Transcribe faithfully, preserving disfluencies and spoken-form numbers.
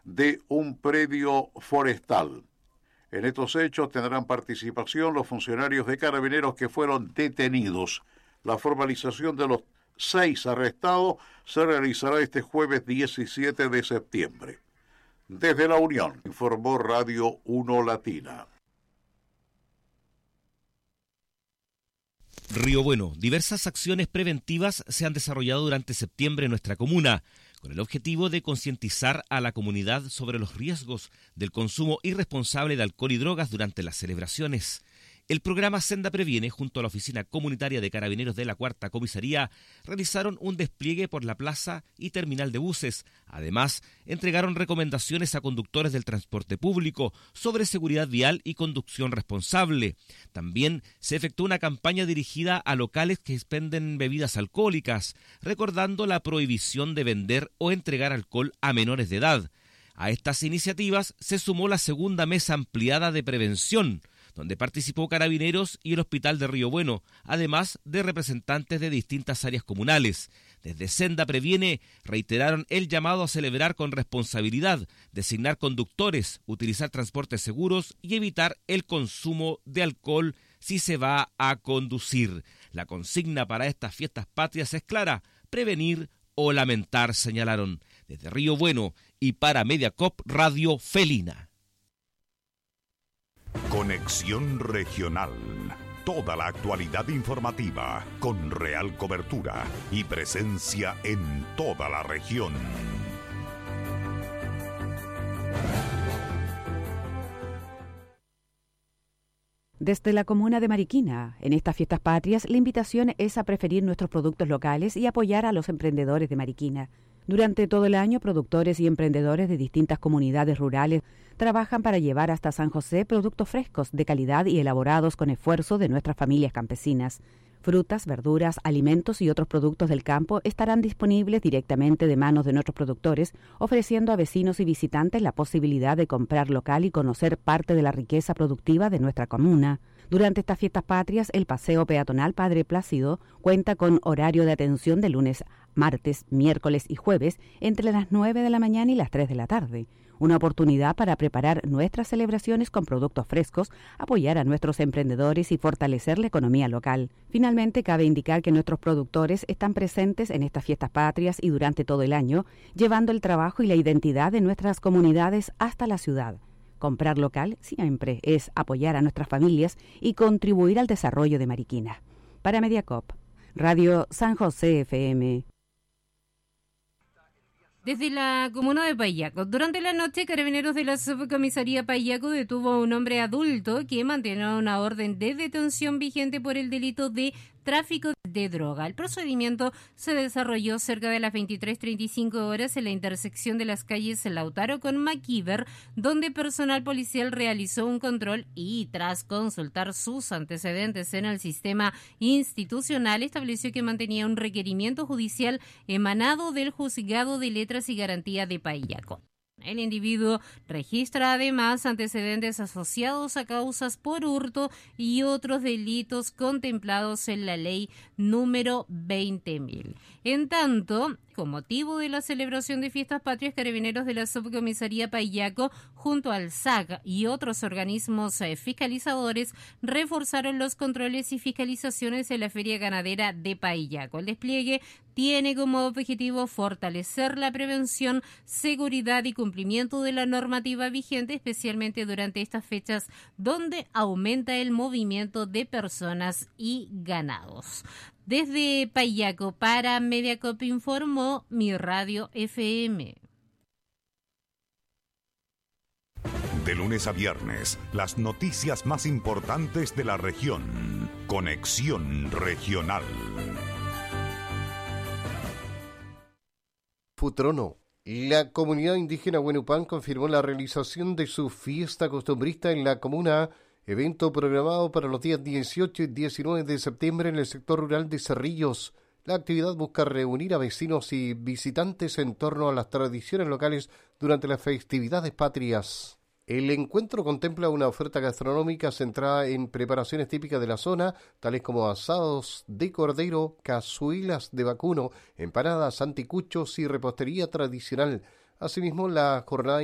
de un predio forestal. En estos hechos tendrán participación los funcionarios de Carabineros que fueron detenidos. La formalización de los seis arrestados se realizará este jueves diecisiete de septiembre. Desde La Unión, informó Radio uno Latina. Río Bueno. Diversas acciones preventivas se han desarrollado durante septiembre en nuestra comuna, con el objetivo de concientizar a la comunidad sobre los riesgos del consumo irresponsable de alcohol y drogas durante las celebraciones. El programa Senda Previene, junto a la Oficina Comunitaria de Carabineros de la Cuarta Comisaría, realizaron un despliegue por la plaza y terminal de buses. Además, entregaron recomendaciones a conductores del transporte público sobre seguridad vial y conducción responsable. También se efectuó una campaña dirigida a locales que expenden bebidas alcohólicas, recordando la prohibición de vender o entregar alcohol a menores de edad. A estas iniciativas se sumó la segunda mesa ampliada de prevención, donde participó Carabineros y el Hospital de Río Bueno, además de representantes de distintas áreas comunales. Desde Senda Previene reiteraron el llamado a celebrar con responsabilidad, designar conductores, utilizar transportes seguros y evitar el consumo de alcohol si se va a conducir. La consigna para estas fiestas patrias es clara: prevenir o lamentar, señalaron. Desde Río Bueno y para Mediacop Radio Felina. Conexión Regional. Toda la actualidad informativa con real cobertura y presencia en toda la región. Desde la comuna de Mariquina, en estas fiestas patrias, la invitación es a preferir nuestros productos locales y apoyar a los emprendedores de Mariquina. Durante todo el año, productores y emprendedores de distintas comunidades rurales trabajan para llevar hasta San José productos frescos, de calidad y elaborados con esfuerzo de nuestras familias campesinas. Frutas, verduras, alimentos y otros productos del campo estarán disponibles directamente de manos de nuestros productores, ofreciendo a vecinos y visitantes la posibilidad de comprar local y conocer parte de la riqueza productiva de nuestra comuna. Durante estas fiestas patrias, el paseo peatonal Padre Plácido cuenta con horario de atención de lunes, martes, miércoles y jueves entre las nueve de la mañana y las tres de la tarde. Una oportunidad para preparar nuestras celebraciones con productos frescos, apoyar a nuestros emprendedores y fortalecer la economía local. Finalmente, cabe indicar que nuestros productores están presentes en estas fiestas patrias y durante todo el año, llevando el trabajo y la identidad de nuestras comunidades hasta la ciudad. Comprar local siempre es apoyar a nuestras familias y contribuir al desarrollo de Mariquina. Para Mediacop, Radio San José F M. Desde la comuna de Payaco, durante la noche, Carabineros de la Subcomisaría Payaco detuvo a un hombre adulto que mantenía una orden de detención vigente por el delito de tráfico de droga. El procedimiento se desarrolló cerca de las veintitrés treinta y cinco horas en la intersección de las calles Lautaro con Maquíver, donde personal policial realizó un control y, tras consultar sus antecedentes en el sistema institucional, estableció que mantenía un requerimiento judicial emanado del Juzgado de Letras y Garantía de Payaco. El individuo registra además antecedentes asociados a causas por hurto y otros delitos contemplados en la ley número veinte mil. En tanto, con motivo de la celebración de fiestas patrias, Carabineros de la Subcomisaría Payaco, junto al S A C y otros organismos eh, fiscalizadores, reforzaron los controles y fiscalizaciones en la Feria Ganadera de Payaco. El despliegue tiene como objetivo fortalecer la prevención, seguridad y cumplimiento de la normativa vigente, especialmente durante estas fechas donde aumenta el movimiento de personas y ganados. Desde Payaco para Mediacop informó Mi Radio F M. De lunes a viernes, las noticias más importantes de la región. Conexión Regional. Futrono. La comunidad indígena Huenupán confirmó la realización de su fiesta costumbrista en la comuna, evento programado para los días dieciocho y diecinueve de septiembre en el sector rural de Cerrillos. La actividad busca reunir a vecinos y visitantes en torno a las tradiciones locales durante las festividades patrias. El encuentro contempla una oferta gastronómica centrada en preparaciones típicas de la zona, tales como asados de cordero, cazuelas de vacuno, empanadas, anticuchos y repostería tradicional. Asimismo, la jornada